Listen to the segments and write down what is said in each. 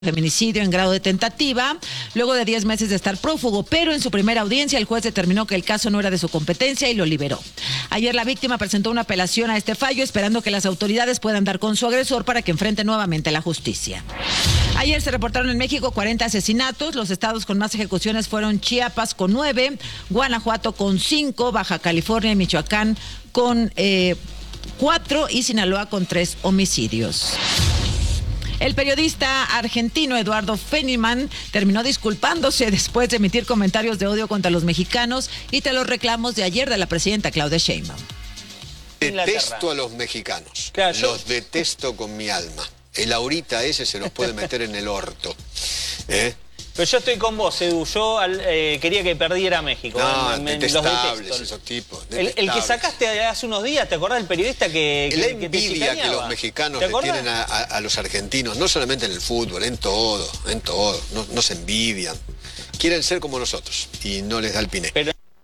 feminicidio en grado de tentativa, luego de 10 meses de estar prófugo, pero en su primera audiencia el juez determinó que el caso no era de su competencia y lo liberó. Ayer la víctima presentó una apelación a este fallo, esperando que las autoridades puedan dar con su agresor para que enfrente nuevamente la justicia. Ayer se reportaron en México 40 asesinatos, los estados con más ejecuciones fueron Chiapas con 9, Guanajuato con 5, Baja California y Michoacán con 4 y Sinaloa con 3 homicidios. El periodista argentino Eduardo Feynman terminó disculpándose después de emitir comentarios de odio contra los mexicanos y tras los reclamos de ayer de la presidenta Claudia Sheinbaum. Detesto a los mexicanos, claro, los detesto con mi alma. El ahorita ese se los puede meter en el orto. Pero yo estoy con vos, Edu. Yo quería que perdiera México. No, detestables esos tipos. El que sacaste hace unos días, ¿te acordás del periodista que la te envidia que los mexicanos le tienen a los argentinos, no solamente en el fútbol, en todo. No se envidian. Quieren ser como nosotros y no les da el piné.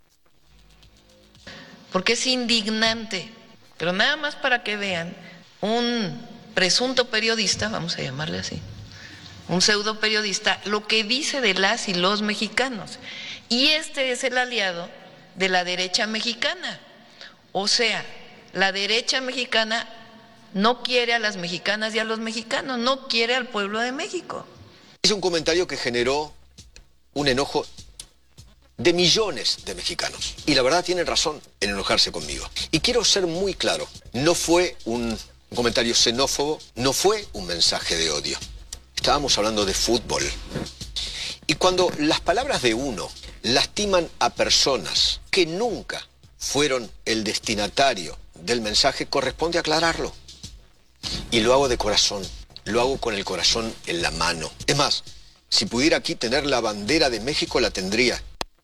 Porque es indignante. Pero nada más para que vean, un presunto periodista, vamos a llamarle así, un pseudo periodista, lo que dice de las y los mexicanos. Y este es el aliado de la derecha mexicana. O sea, la derecha mexicana no quiere a las mexicanas y a los mexicanos, no quiere al pueblo de México. Es un comentario que generó un enojo de millones de mexicanos. Y la verdad tienen razón en enojarse conmigo. Y quiero ser muy claro, no fue un comentario xenófobo, no fue un mensaje de odio. Estábamos hablando de fútbol. Y cuando las palabras de uno lastiman a personas que nunca fueron el destinatario del mensaje, corresponde aclararlo. Y lo hago de corazón, lo hago con el corazón en la mano. Es más, si pudiera aquí tener la bandera de México, la tendría.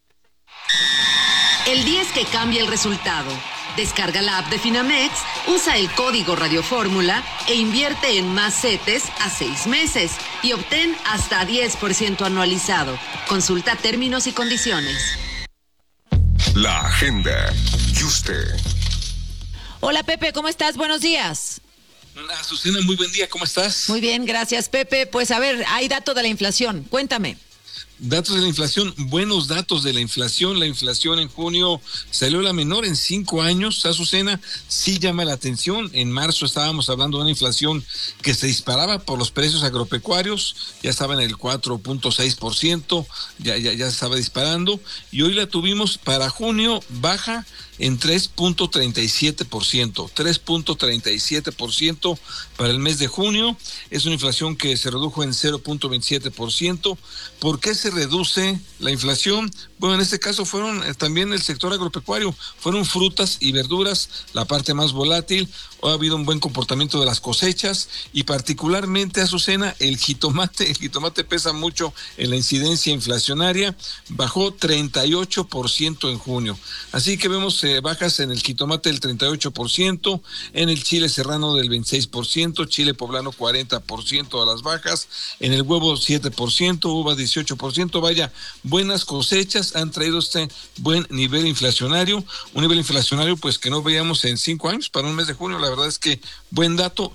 El 10 que cambia el resultado. Descarga la app de Finamex, usa el código Radiofórmula e invierte en más CETES a 6 meses y obtén hasta 10% anualizado. Consulta términos y condiciones. La agenda y usted. Hola Pepe, ¿cómo estás? Buenos días. Azucena, muy buen día, ¿cómo estás? Muy bien, gracias Pepe. Pues a ver, hay dato de la inflación, cuéntame. Datos de la inflación, buenos datos de la inflación. La inflación en junio salió la menor en 5 años. Azucena, sí llama la atención. En marzo estábamos hablando de una inflación que se disparaba por los precios agropecuarios. Ya estaba en el 4.6%, ya se estaba disparando. Y hoy la tuvimos para junio baja en 3.37%. 3.37% para el mes de junio. Es una inflación que se redujo en 0.27%. ¿Por qué se reduce la inflación? Bueno, en este caso fueron también el sector agropecuario, fueron frutas y verduras, la parte más volátil. Ha habido un buen comportamiento de las cosechas y particularmente, Azucena, el jitomate pesa mucho en la incidencia inflacionaria, bajó 38% en junio. Así que vemos bajas en el jitomate del 38%, en el chile serrano del 26%, chile poblano 40% a las bajas, en el huevo 7%, uva 18%, vaya, buenas cosechas han traído este buen nivel inflacionario, un nivel inflacionario pues que no veíamos en 5 años para un mes de junio. La verdad es que buen dato,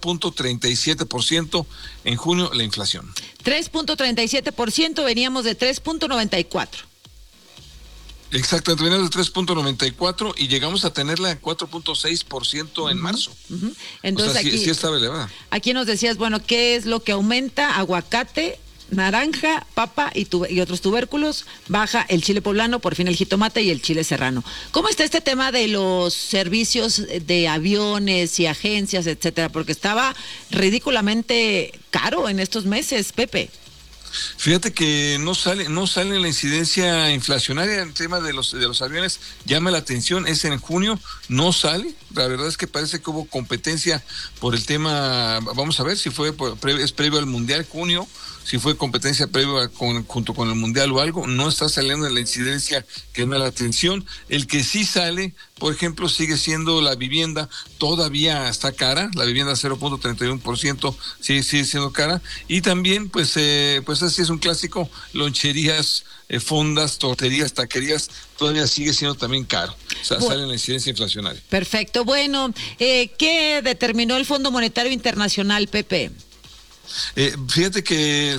3.37% en junio la inflación. 3.37%, veníamos de 3.94%. Exacto, veníamos de 3.94 y llegamos a tenerla 4.6% en marzo. Entonces, o sea, sí estaba elevada. Aquí nos decías, bueno, ¿qué es lo que aumenta? Aguacate, naranja, papa y otros tubérculos, baja el chile poblano, por fin el jitomate y el chile serrano. ¿Cómo está este tema de los servicios de aviones y agencias, etcétera? Porque estaba ridículamente caro en estos meses, Pepe. Fíjate que no sale la incidencia inflacionaria. El tema de los aviones llama la atención, es en junio, no sale. La verdad es que parece que hubo competencia por el tema. Vamos a ver si es previo al Mundial, junio, si fue competencia previa junto con el Mundial o algo. No está saliendo en la incidencia que llama la atención. El que sí sale, por ejemplo, sigue siendo la vivienda, todavía está cara, la vivienda 0.31% sigue siendo cara, y también pues así es un clásico, loncherías, fondas, torterías, taquerías, todavía sigue siendo también caro, o sea, sale en la incidencia inflacionaria. Perfecto, bueno, ¿qué determinó el Fondo Monetario Internacional, Pepe? Fíjate que